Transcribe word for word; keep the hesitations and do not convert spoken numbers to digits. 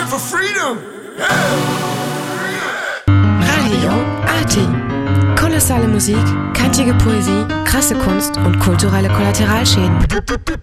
for freedom. Radio Arty. Kolossale Musik, kantige Poesie, krasse Kunst und kulturelle Kollateralschäden.